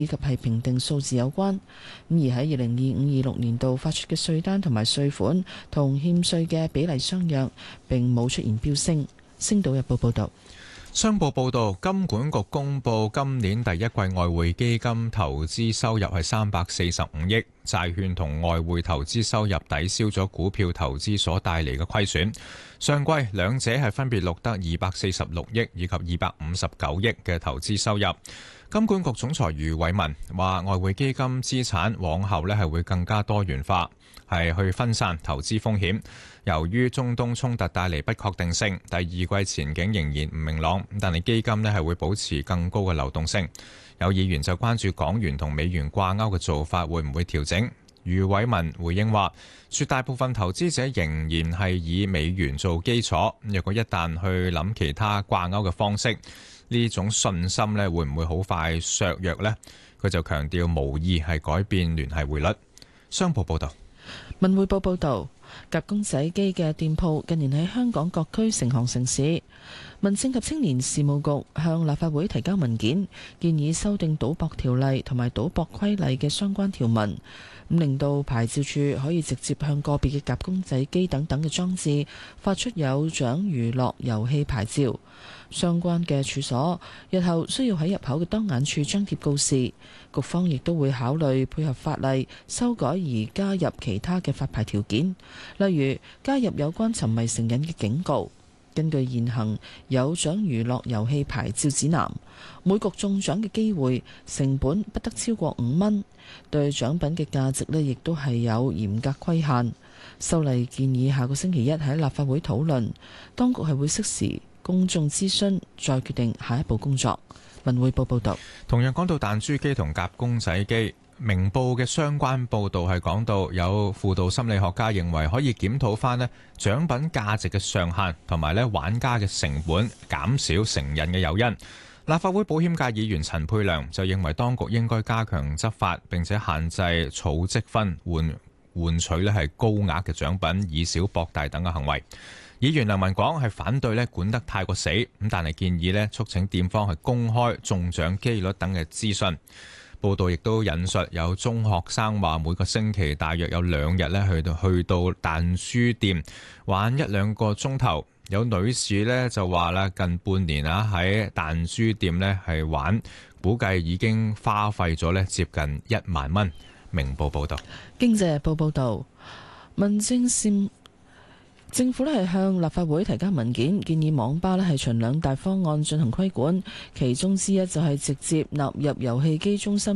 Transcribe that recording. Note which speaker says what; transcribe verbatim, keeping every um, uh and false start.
Speaker 1: 以及係評定數字有關。咁而喺二零二五二六年度發出嘅稅單同埋稅款同欠稅嘅比例相若，並冇出現飆升。星島日報報道。
Speaker 2: 商報報導，金管局公布今年第一季外匯基金投資收入係三百四十五億，債券同外匯投資收入抵消咗股票投資所帶嚟嘅虧損。上季兩者係分別錄得二百四十六億以及二百五十九億嘅投資收入。金管局總裁余偉文話：外匯基金資產往後呢係會更加多元化，係去分散投資風險。由於中東衝突帶嚟不確定性，第二季前景仍然唔明朗，但係基金呢係會保持更高嘅流動性。有議員就關注港元同美元掛鈎嘅做法會唔會調整。余偉文回應話：絕大部分投資者仍然係以美元做基礎，若果一旦去諗其他掛鈎嘅方式，呢種信心呢會唔會好快削弱呢？佢就強調無意係改變聯繫匯率。商報報道。
Speaker 1: 文匯報報道，夾公仔機嘅店鋪近年喺香港各區成行成市。民政及青年事務局向立法會提交文件，建議修訂賭博條例同埋賭博規例嘅相關條文，咁令到牌照處可以直接向個別嘅夾公仔機等等嘅裝置發出有獎娛樂遊戲牌照。相關嘅處所日後需要喺入口嘅當眼處張貼告示。局方亦都會考慮配合法例修改而加入其他嘅發牌條件，例如加入有關沉迷成癮嘅警告。根據現行有獎娛樂遊戲牌照指南，每局中獎嘅機會成本不得超過五蚊，對獎品嘅價值呢亦都係有嚴格規限。修例建議下個星期一喺立法會討論，當局係會適時公眾諮詢，再決定下一步工作。文匯報報道。
Speaker 2: 同樣講到彈珠機同夾公仔機，明報嘅相關報導係講到有輔導心理學家認為可以檢討翻呢獎品價值嘅上限，同埋呢玩家嘅成本，減少成癮嘅誘因。立法會保險界議員陳沛良就認為當局應該加強執法，並且限制儲積分換換取呢係高額嘅獎品，以小博大等嘅行為。議員梁文廣係反對咧管得太過死，咁但係建議咧促請店方係公開中獎機率等嘅資訊。報道亦都引述有中學生話，每個星期大約有兩日咧去到去到彈珠店玩一兩個鐘頭。有女士咧就話啦，近半年啊喺彈珠店咧係玩，估計已經花費咗咧接近一萬蚊。明報報道。
Speaker 1: 經濟日報報道，民政事政府咧係向立法會提交文件，建議網吧咧係循兩大方案進行規管，其中之一就係直接納入遊戲機中心